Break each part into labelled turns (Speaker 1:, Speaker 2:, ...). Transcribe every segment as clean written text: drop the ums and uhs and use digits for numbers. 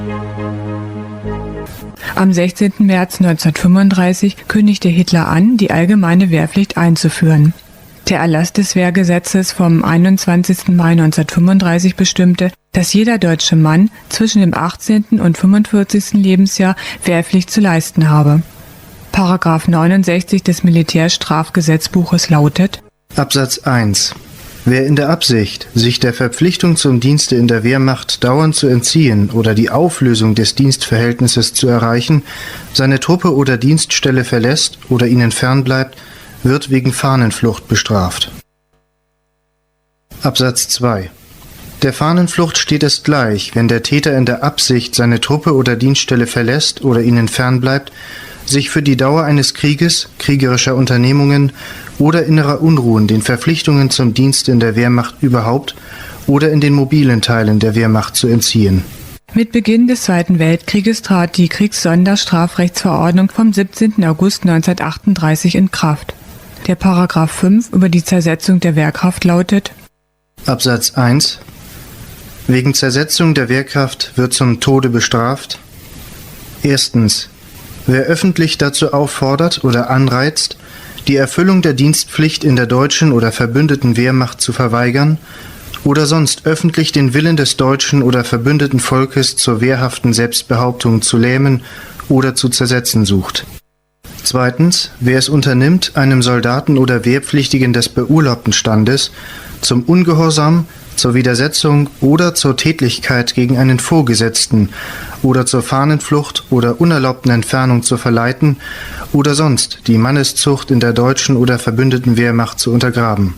Speaker 1: Am 16. März 1935 kündigte Hitler an, die allgemeine Wehrpflicht einzuführen. Der Erlass des Wehrgesetzes vom 21. Mai 1935 bestimmte, dass jeder deutsche Mann zwischen dem 18. und 45. Lebensjahr Wehrpflicht zu leisten habe. Paragraph 69 des Militärstrafgesetzbuches lautet:
Speaker 2: Absatz 1. Wer in der Absicht, sich der Verpflichtung zum Dienste in der Wehrmacht dauernd zu entziehen oder die Auflösung des Dienstverhältnisses zu erreichen, seine Truppe oder Dienststelle verlässt oder ihnen fernbleibt, wird wegen Fahnenflucht bestraft. Absatz 2. Der Fahnenflucht steht es gleich, wenn der Täter in der Absicht seine Truppe oder Dienststelle verlässt oder ihnen fernbleibt, sich für die Dauer eines Krieges, kriegerischer Unternehmungen oder innerer Unruhen den Verpflichtungen zum Dienst in der Wehrmacht überhaupt oder in den mobilen Teilen der Wehrmacht zu entziehen.
Speaker 1: Mit Beginn des Zweiten Weltkrieges trat die Kriegssonderstrafrechtsverordnung vom 17. August 1938 in Kraft. Der Paragraph 5 über die Zersetzung der Wehrkraft lautet:
Speaker 2: Absatz 1. Wegen Zersetzung der Wehrkraft wird zum Tode bestraft: Erstens. Wer öffentlich dazu auffordert oder anreizt, die Erfüllung der Dienstpflicht in der deutschen oder verbündeten Wehrmacht zu verweigern oder sonst öffentlich den Willen des deutschen oder verbündeten Volkes zur wehrhaften Selbstbehauptung zu lähmen oder zu zersetzen sucht. Zweitens, wer es unternimmt, einem Soldaten oder Wehrpflichtigen des beurlaubten Standes zum Ungehorsam, zur Widersetzung oder zur Tätlichkeit gegen einen Vorgesetzten oder zur Fahnenflucht oder unerlaubten Entfernung zu verleiten oder sonst die Manneszucht in der deutschen oder verbündeten Wehrmacht zu untergraben.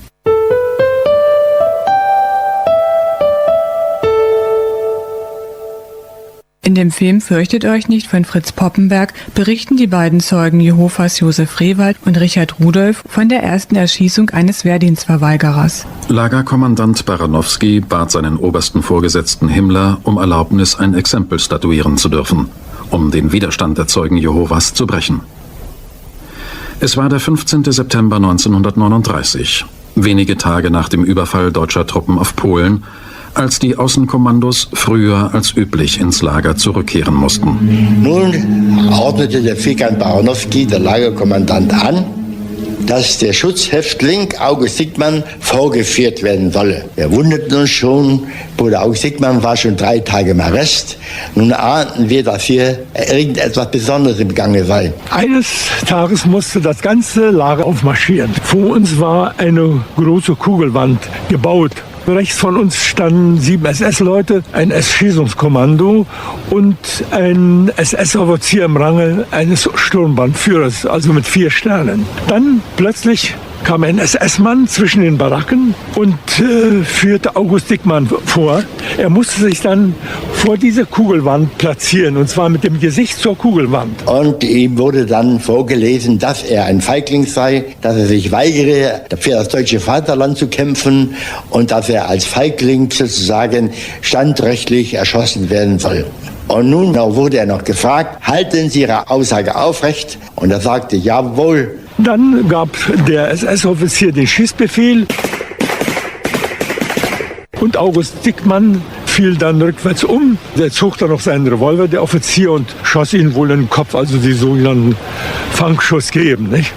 Speaker 1: In dem Film Fürchtet euch nicht von Fritz Poppenberg berichten die beiden Zeugen Jehovas Josef Rehwald und Richard Rudolph von der ersten Erschießung eines Wehrdienstverweigerers.
Speaker 3: Lagerkommandant Baranowski bat seinen obersten Vorgesetzten Himmler um Erlaubnis, ein Exempel statuieren zu dürfen, um den Widerstand der Zeugen Jehovas zu brechen. Es war der 15. September 1939, wenige Tage nach dem Überfall deutscher Truppen auf Polen, als die Außenkommandos früher als üblich ins Lager zurückkehren mussten.
Speaker 4: Nun ordnete der Vikant Baranowski, der Lagerkommandant, an, dass der Schutzhäftling August Dickmann vorgeführt werden solle. Wir wunderten uns schon, Bruder August Dickmann war schon 3 Tage im Arrest. Nun ahnten wir, dass hier irgendetwas Besonderes im Gange sei.
Speaker 5: Eines Tages musste das ganze Lager aufmarschieren. Vor uns war eine große Kugelwand gebaut. Rechts von uns standen 7 SS-Leute, ein SS-Schießungskommando und ein SS-Offizier im Range eines Sturmbannführers, also mit 4 Sternen. Dann plötzlich kam ein SS-Mann zwischen den Baracken und führte August Dickmann vor. Er musste sich dann vor diese Kugelwand platzieren, und zwar mit dem Gesicht zur Kugelwand.
Speaker 4: Und ihm wurde dann vorgelesen, dass er ein Feigling sei, dass er sich weigere, für das deutsche Vaterland zu kämpfen und dass er als Feigling sozusagen standrechtlich erschossen werden soll. Und nun wurde er noch gefragt, halten Sie Ihre Aussage aufrecht? Und er sagte, jawohl.
Speaker 5: Dann gab der SS-Offizier den Schießbefehl und August Dickmann fiel dann rückwärts um. Er zog dann noch seinen Revolver, der Offizier, und schoss ihn wohl in den Kopf, also die sogenannten Fangschuss gegeben, nicht?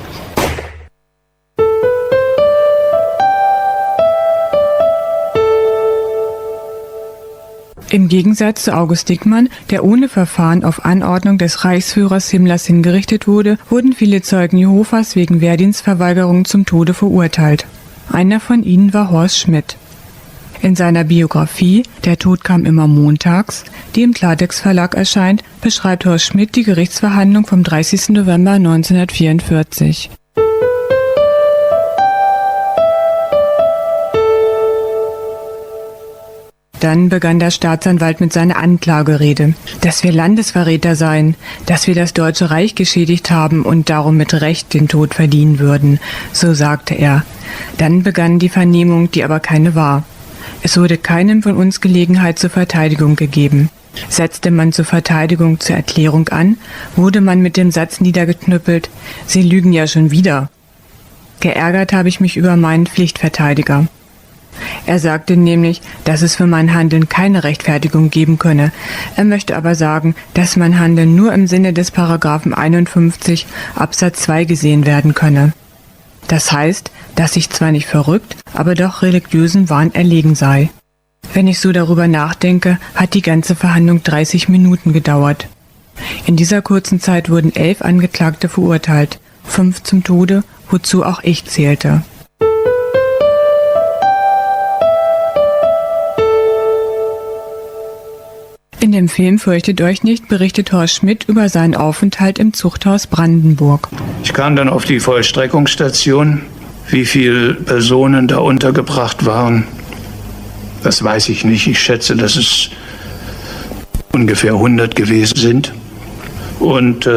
Speaker 1: Im Gegensatz zu August Dickmann, der ohne Verfahren auf Anordnung des Reichsführers Himmlers hingerichtet wurde, wurden viele Zeugen Jehovas wegen Wehrdienstverweigerung zum Tode verurteilt. Einer von ihnen war Horst Schmidt. In seiner Biografie »Der Tod kam immer montags«, die im Klartext Verlag erscheint, beschreibt Horst Schmidt die Gerichtsverhandlung vom 30. November 1944. Dann begann der Staatsanwalt mit seiner Anklagerede, dass wir Landesverräter seien, dass wir das Deutsche Reich geschädigt haben und darum mit Recht den Tod verdienen würden, so sagte er. Dann begann die Vernehmung, die aber keine war. Es wurde keinem von uns Gelegenheit zur Verteidigung gegeben. Setzte man zur Verteidigung zur Erklärung an, wurde man mit dem Satz niedergeknüppelt, Sie lügen ja schon wieder. Geärgert habe ich mich über meinen Pflichtverteidiger. Er sagte nämlich, dass es für mein Handeln keine Rechtfertigung geben könne. Er möchte aber sagen, dass mein Handeln nur im Sinne des Paragraphen 51 Absatz 2 gesehen werden könne. Das heißt, dass ich zwar nicht verrückt, aber doch religiösen Wahn erlegen sei. Wenn ich so darüber nachdenke, hat die ganze Verhandlung 30 Minuten gedauert. In dieser kurzen Zeit wurden 11 Angeklagte verurteilt, 5 zum Tode, wozu auch ich zählte. In dem Film Fürchtet euch nicht berichtet Horst Schmidt über seinen Aufenthalt im Zuchthaus Brandenburg.
Speaker 6: Ich kam dann auf die Vollstreckungsstation. Wie viele Personen da untergebracht waren, das weiß ich nicht. Ich schätze, dass es ungefähr 100 gewesen sind. Und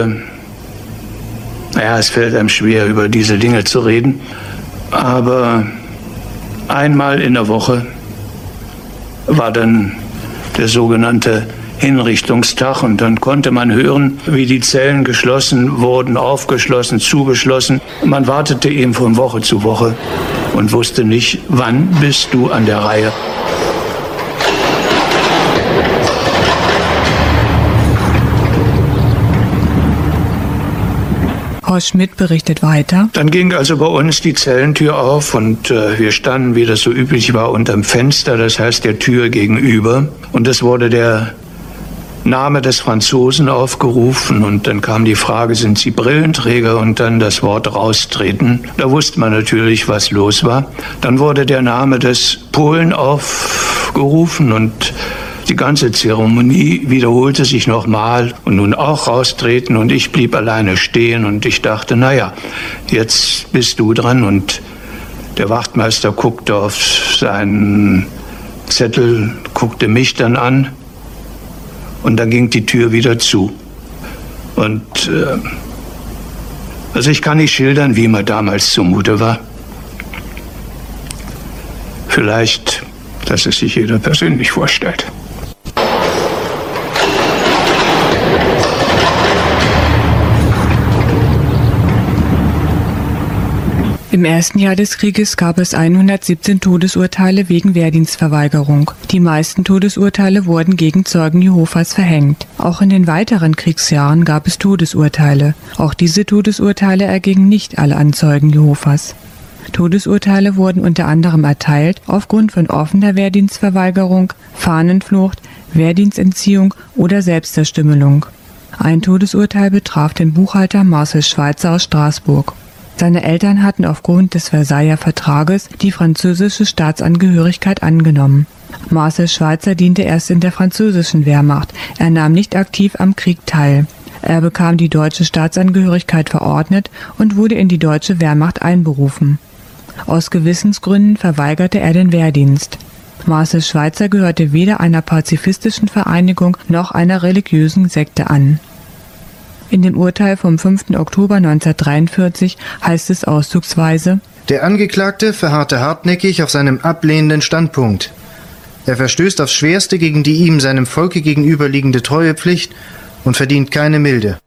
Speaker 6: es fällt einem schwer, über diese Dinge zu reden. Aber einmal in der Woche war dann der sogenannte Hinrichtungstag, und dann konnte man hören, wie die Zellen geschlossen wurden, aufgeschlossen, zugeschlossen. Man wartete eben von Woche zu Woche und wusste nicht, wann bist du an der Reihe.
Speaker 1: Horst Schmidt berichtet weiter.
Speaker 6: Dann ging also bei uns die Zellentür auf und wir standen, wie das so üblich war, unterm Fenster, das heißt der Tür gegenüber. Und es wurde der Name des Franzosen aufgerufen und dann kam die Frage, sind Sie Brillenträger? Und dann das Wort raustreten. Da wusste man natürlich, was los war. Dann wurde der Name des Polen aufgerufen und die ganze Zeremonie wiederholte sich nochmal und nun auch raustreten, und ich blieb alleine stehen und ich dachte, naja, jetzt bist du dran. Und der Wachtmeister guckte auf seinen Zettel, guckte mich dann an und dann ging die Tür wieder zu. Und also ich kann nicht schildern, wie mir damals zumute war. Vielleicht, dass es sich jeder persönlich vorstellt.
Speaker 1: Im ersten Jahr des Krieges gab es 117 Todesurteile wegen Wehrdienstverweigerung. Die meisten Todesurteile wurden gegen Zeugen Jehovas verhängt. Auch in den weiteren Kriegsjahren gab es Todesurteile. Auch diese Todesurteile ergingen nicht alle an Zeugen Jehovas. Todesurteile wurden unter anderem erteilt aufgrund von offener Wehrdienstverweigerung, Fahnenflucht, Wehrdienstentziehung oder Selbstverstümmelung. Ein Todesurteil betraf den Buchhalter Marcel Schweitzer aus Straßburg. Seine Eltern hatten aufgrund des Versailler Vertrages die französische Staatsangehörigkeit angenommen. Marcel Schweitzer diente erst in der französischen Wehrmacht. Er nahm nicht aktiv am Krieg teil. Er bekam die deutsche Staatsangehörigkeit verordnet und wurde in die deutsche Wehrmacht einberufen. Aus Gewissensgründen verweigerte er den Wehrdienst. Marcel Schweitzer gehörte weder einer pazifistischen Vereinigung noch einer religiösen Sekte an. In dem Urteil vom 5. Oktober 1943 heißt es auszugsweise:
Speaker 2: Der Angeklagte verharrte hartnäckig auf seinem ablehnenden Standpunkt. Er verstößt aufs Schwerste gegen die ihm seinem Volke gegenüberliegende Treuepflicht und verdient keine Milde.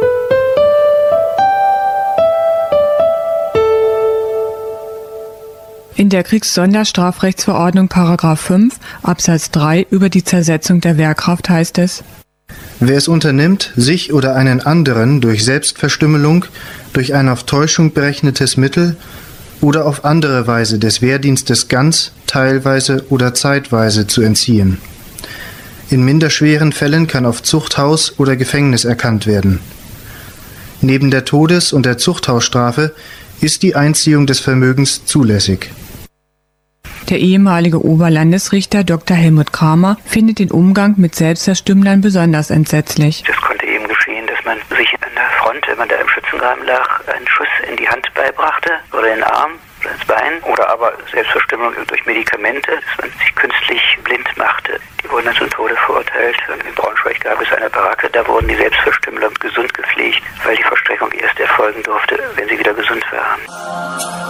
Speaker 1: In der Kriegssonderstrafrechtsverordnung § 5 Absatz 3 über die Zersetzung der Wehrkraft heißt es:
Speaker 2: Wer es unternimmt, sich oder einen anderen durch Selbstverstümmelung, durch ein auf Täuschung berechnetes Mittel oder auf andere Weise des Wehrdienstes ganz, teilweise oder zeitweise zu entziehen. In minderschweren Fällen kann auf Zuchthaus oder Gefängnis erkannt werden. Neben der Todes- und der Zuchthausstrafe ist die Einziehung des Vermögens zulässig.
Speaker 1: Der ehemalige Oberlandesrichter Dr. Helmut Kramer findet den Umgang mit Selbstverstümmelern besonders entsetzlich.
Speaker 7: Es konnte eben geschehen, dass man sich an der Front, wenn man da im Schützengraben lag, einen Schuss in die Hand beibrachte oder in den Arm oder ins Bein, oder aber Selbstverstümmelung durch Medikamente, dass man sich künstlich blind machte. Die wurden dann zum Tode verurteilt. Und in Braunschweig gab es eine Baracke, da wurden die Selbstverstümmeler gesund gepflegt, weil die Vollstreckung erst erfolgen durfte, wenn sie wieder gesund waren.